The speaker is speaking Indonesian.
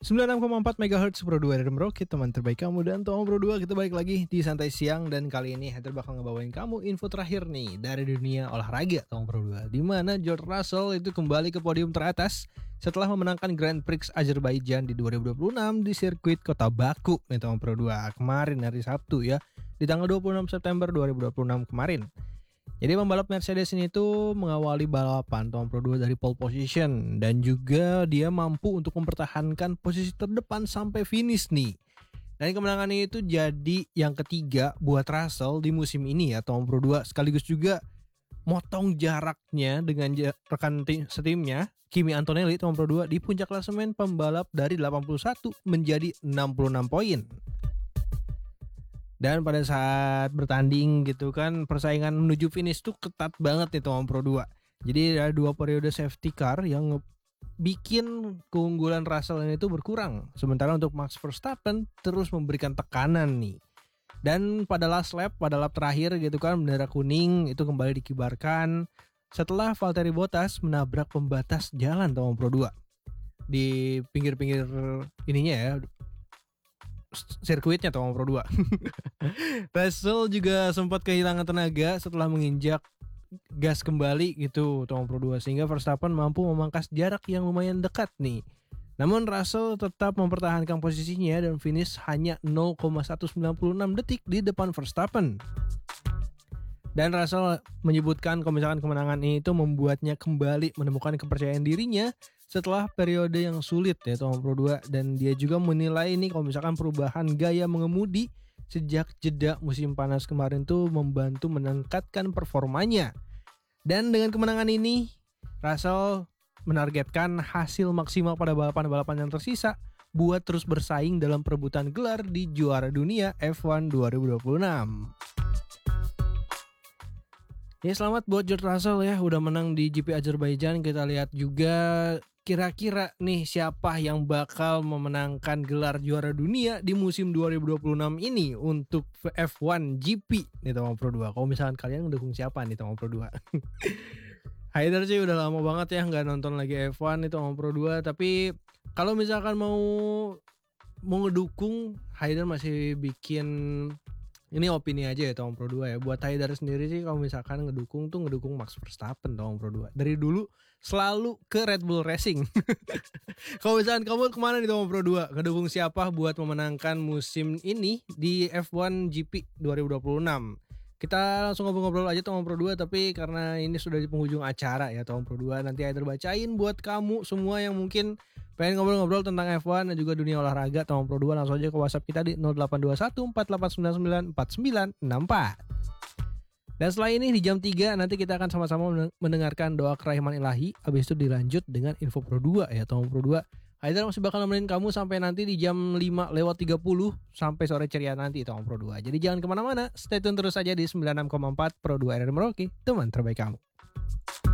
96,4 MHz Pro 2 dari Merauke, teman terbaik kamu. Dan Tom Pro 2, kita balik lagi di Santai Siang. Dan kali ini Heather bakal ngebawain kamu info terakhir nih dari dunia olahraga Tom Pro 2, dimana George Russell itu kembali ke podium teratas setelah memenangkan Grand Prix Azerbaijan di 2026 di sirkuit kota Baku nih Tom Pro 2 kemarin hari Sabtu ya, di tanggal 26 September 2026 kemarin. Jadi pembalap Mercedes ini tuh mengawali balapan Tom Pro 2 dari pole position, dan juga dia mampu untuk mempertahankan posisi terdepan sampai finish nih. Dan kemenangan itu jadi yang ketiga buat Russell di musim ini ya Tom Pro 2, sekaligus juga motong jaraknya dengan rekan setimnya Kimi Antonelli Tom Pro 2 di puncak klasemen pembalap dari 81 menjadi 66 poin. Dan pada saat bertanding gitu kan, persaingan menuju finish tuh ketat banget nih Tom Pro 2. Jadi ada 2 periode safety car yang bikin keunggulan Russell ini tuh berkurang. Sementara untuk Max Verstappen terus memberikan tekanan nih. Dan pada last lap, pada lap terakhir gitu kan, bendera kuning itu kembali dikibarkan setelah Valtteri Bottas menabrak pembatas jalan Tom Pro 2. Di pinggir-pinggir ininya ya, sirkuitnya Tom Pro 2. Russell juga sempat kehilangan tenaga setelah menginjak gas kembali gitu Tom Pro 2, sehingga Verstappen mampu memangkas jarak yang lumayan dekat nih. Namun Russell tetap mempertahankan posisinya dan finish hanya 0,196 detik di depan Verstappen. Dan Russell menyebutkan kalau misalkan kemenangan ini itu membuatnya kembali menemukan kepercayaan dirinya setelah periode yang sulit ya Tom Pro 2. Dan dia juga menilai ini kalau misalkan perubahan gaya mengemudi sejak jeda musim panas kemarin tuh membantu meningkatkan performanya. Dan dengan kemenangan ini Russell menargetkan hasil maksimal pada balapan-balapan yang tersisa buat terus bersaing dalam perebutan gelar di juara dunia F1 2026. Ya, selamat buat George Russell ya, udah menang di GP Azerbaijan. Kita lihat juga kira-kira nih siapa yang bakal memenangkan gelar juara dunia di musim 2026 ini untuk F1 GP nih Tom Pro 2. Kalau misalkan kalian mendukung siapa nih Tom Pro 2? Haider sih udah lama banget ya nggak nonton lagi F1 itu Tom Pro 2. Tapi kalau misalkan mau ngedukung, Haider masih bikin ini opini aja ya Tom Pro 2 ya. Buat Haider sendiri sih kalau misalkan ngedukung Max Verstappen Tom Pro 2. Dari dulu selalu ke Red Bull Racing. Kalau misalkan kamu kemana nih Tom Pro 2? Ngedukung siapa buat memenangkan musim ini di F1 GP 2026? Kita langsung ngobrol-ngobrol aja Tom Pro 2, tapi karena ini sudah di penghujung acara ya Tom Pro 2, nanti Haider bacain buat kamu semua yang mungkin pengen ngobrol-ngobrol tentang F1 dan juga dunia olahraga Tom Pro 2, langsung aja ke WhatsApp kita di 0821 4899 4964. Dan setelah ini di jam 3 nanti kita akan sama-sama mendengarkan doa kerahiman ilahi. Habis itu dilanjut dengan info Pro 2 ya Tom Pro 2. Haider masih bakal nemenin kamu sampai nanti di jam 5:30 sampai sore ceria nanti Tom Pro 2. Jadi jangan kemana-mana, stay tune terus aja di 96,4 Pro 2 RRI Merauke, teman terbaik kamu.